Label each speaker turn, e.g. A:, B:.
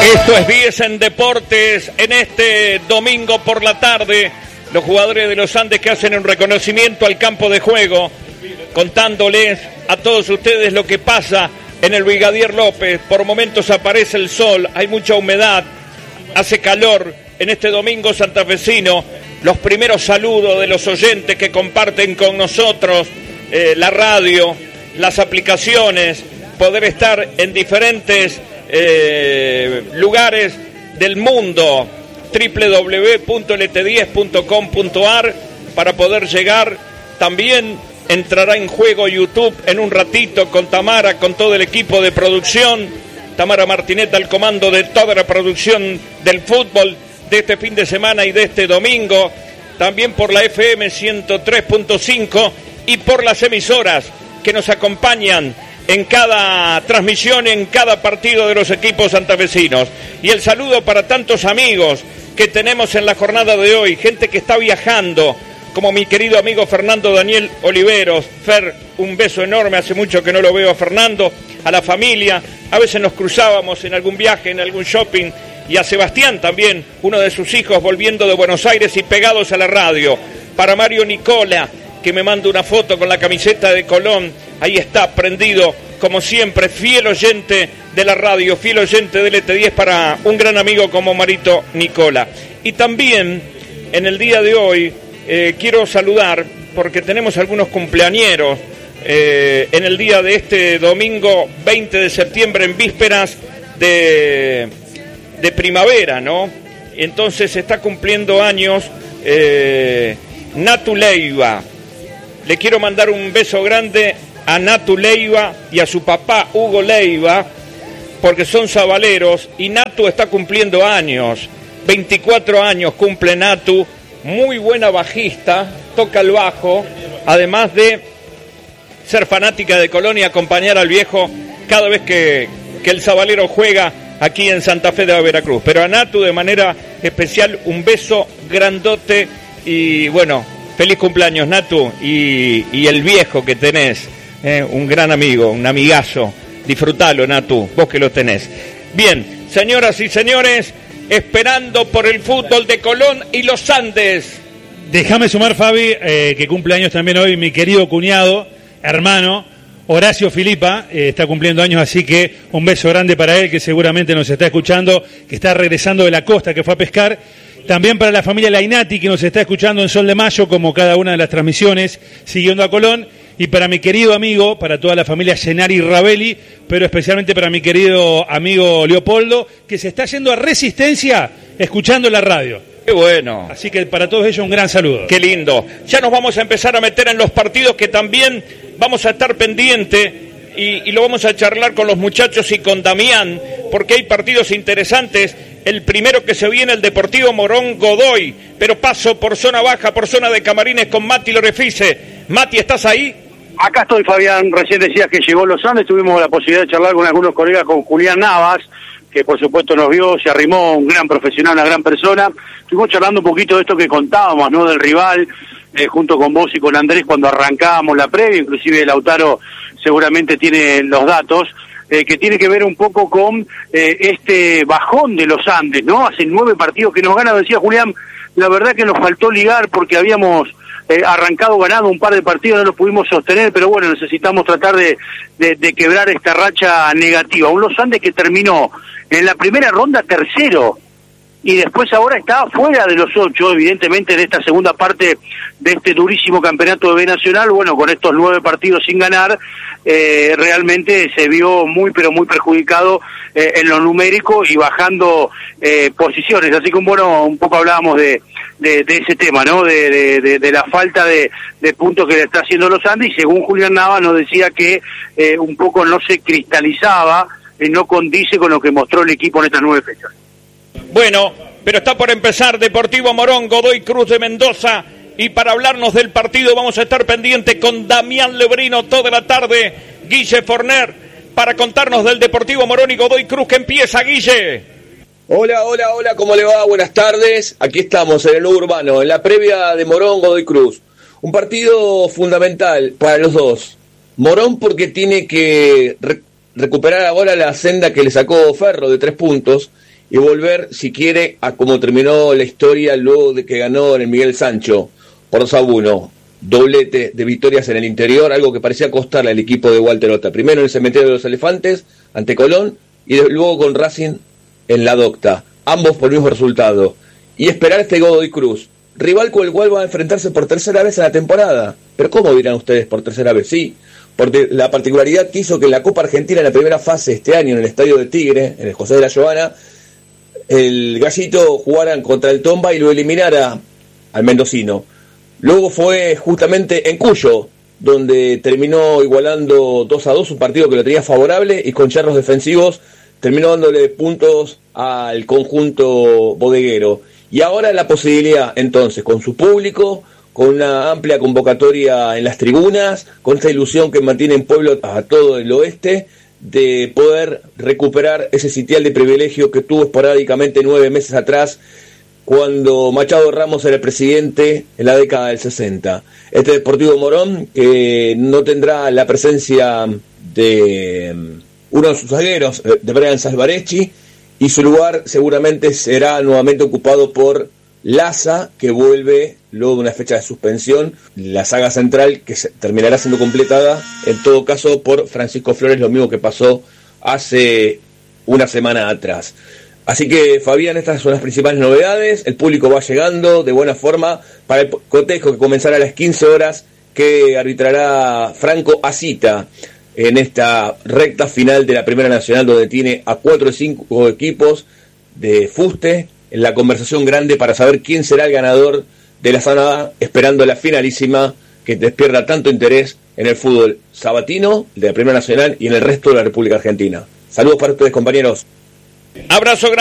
A: Esto es 10 en Deportes en este domingo por la tarde. Los jugadores de los Andes que hacen un reconocimiento al campo de juego, contándoles a todos ustedes lo que pasa en el Brigadier López. Por momentos aparece el sol, hay mucha humedad, hace calor en este domingo santafesino. Los primeros saludos de los oyentes que comparten con nosotros la radio, las aplicaciones, poder estar en diferentes lugares del mundo, www.lt10.com.ar, para poder llegar. También entrará en juego YouTube en un ratito con Tamara, con todo el equipo de producción. Tamara Martineta al comando de toda la producción del fútbol de este fin de semana y de este domingo. También por la FM 103.5 y por las emisoras que nos acompañan en cada transmisión, en cada partido de los equipos santafesinos. Y el saludo para tantos amigos que tenemos en la jornada de hoy, gente que está viajando, como mi querido amigo Fernando Daniel Oliveros. Fer, un beso enorme, hace mucho que no lo veo a Fernando, a la familia, a veces nos cruzábamos en algún viaje, en algún shopping, y a Sebastián también, uno de sus hijos volviendo de Buenos Aires y pegados a la radio. Para Mario Nicola, que me manda una foto con la camiseta de Colón, ahí está, prendido, como siempre, fiel oyente de la radio, fiel oyente del ET10 para un gran amigo como Marito Nicola. Y también, en el día de hoy, quiero saludar, porque tenemos algunos cumpleañeros, en el día de este domingo 20 de septiembre, en vísperas de primavera, ¿no? Entonces está cumpliendo años Natu Leiva. Le quiero mandar un beso grande a Natu Leiva y a su papá Hugo Leiva, porque son sabaleros, y Natu está cumpliendo años, 24 años cumple Natu, muy buena bajista, toca el bajo, además de ser fanática de Colón y acompañar al viejo cada vez que el sabalero juega aquí en Santa Fe de Veracruz. Pero a Natu de manera especial un beso grandote y bueno, feliz cumpleaños Natu y el viejo que tenés, un gran amigo, un amigazo, disfrutalo Natu, vos que lo tenés. Bien, señoras y señores, esperando por el fútbol de Colón y los Andes.
B: Déjame sumar, Fabi, que cumple años también hoy mi querido cuñado, hermano, Horacio Filipa, está cumpliendo años, así que un beso grande para él, que seguramente nos está escuchando, que está regresando de la costa, que fue a pescar. También para la familia Lainati, que nos está escuchando en Sol de Mayo, como cada una de las transmisiones, siguiendo a Colón. Y para mi querido amigo, para toda la familia Gennari Ravelli, pero especialmente para mi querido amigo Leopoldo, que se está yendo a Resistencia escuchando la radio.
A: ¡Qué bueno!
B: Así que para todos ellos un gran saludo.
A: ¡Qué lindo! Ya nos vamos a empezar a meter en los partidos, que también vamos a estar pendientes y lo vamos a charlar con los muchachos y con Damián, porque hay partidos interesantes. El primero que se viene, el Deportivo Morón Godoy, pero paso por zona baja, por zona de camarines con Mati Lorefice. Mati, ¿estás ahí?
C: Acá estoy, Fabián. Recién decías que llegó los Andes, tuvimos la posibilidad de charlar con algunos colegas, con Julián Navas, que por supuesto nos vio, se arrimó, un gran profesional, una gran persona. Estuvimos charlando un poquito de esto que contábamos, ¿no?, del rival, junto con vos y con Andrés cuando arrancábamos la previa, inclusive Lautaro seguramente tiene los datos, que tiene que ver un poco con este bajón de los Andes, ¿no? Hace 9 partidos que nos ganan, decía Julián, la verdad que nos faltó ligar porque habíamos arrancado ganado un par de partidos, no los pudimos sostener, pero bueno, necesitamos tratar de quebrar esta racha negativa. Un Los Andes que terminó en la primera ronda tercero, y después ahora está fuera de los 8, evidentemente en esta segunda parte de este durísimo campeonato de B Nacional. Bueno, con estos 9 partidos sin ganar, realmente se vio muy pero muy perjudicado en lo numérico y bajando posiciones. Así que bueno, un poco hablábamos de ese tema, ¿no? De la falta de puntos que le está haciendo los Andes, y según Julián Nava nos decía que un poco no se cristalizaba, no condice con lo que mostró el equipo en estas 9 fechas.
A: Bueno, pero está por empezar Deportivo Morón, Godoy Cruz de Mendoza, y para hablarnos del partido vamos a estar pendientes con Damián Lebrino toda la tarde, Guille Forner, para contarnos del Deportivo Morón y Godoy Cruz, que empieza, Guille.
D: Hola, ¿cómo le va? Buenas tardes, aquí estamos en el Urbano, en la previa de Morón, Godoy Cruz. Un partido fundamental para los dos. Morón porque tiene que recuperar ahora la senda que le sacó Ferro de 3 puntos, y volver, si quiere, a cómo terminó la historia luego de que ganó en el Miguel Sancho por 2-1. Doblete de victorias en el interior, algo que parecía costarle al equipo de Walter Ota. Primero en el Cementerio de los Elefantes, ante Colón, y luego con Racing en la Docta. Ambos por el mismo resultado. Y esperar este Godoy Cruz, rival con el cual va a enfrentarse por tercera vez en la temporada. Pero ¿cómo dirán ustedes por tercera vez? Sí, porque la particularidad que hizo que en la Copa Argentina, en la primera fase este año, en el Estadio del Tigre, en el José de la Giovana, el Gallito jugaran contra el Tomba y lo eliminara al mendocino. Luego fue justamente en Cuyo, donde terminó igualando 2-2, un partido que lo tenía favorable, y con charros defensivos terminó dándole puntos al conjunto bodeguero. Y ahora la posibilidad, entonces, con su público, con una amplia convocatoria en las tribunas, con esta ilusión que mantiene en Pueblo a todo el oeste, de poder recuperar ese sitial de privilegio que tuvo esporádicamente 9 meses atrás, cuando Machado Ramos era el presidente en la década del 60. Este Deportivo Morón, que no tendrá la presencia de uno de sus zagueros, de Brian Salvarecci, y su lugar seguramente será nuevamente ocupado por Laza, que vuelve luego de una fecha de suspensión, la saga central que terminará siendo completada en todo caso por Francisco Flores, lo mismo que pasó hace una semana atrás. Así que, Fabián, estas son las principales novedades. El público va llegando de buena forma para el cotejo que comenzará a las 15 horas, que arbitrará Franco Asita en esta recta final de la Primera Nacional, donde tiene a 4 o 5 equipos de fuste en la conversación grande para saber quién será el ganador de la zona, esperando la finalísima que despierta tanto interés en el fútbol sabatino, de la Primera Nacional y en el resto de la República Argentina. Saludos para ustedes, compañeros.
A: Abrazo grande.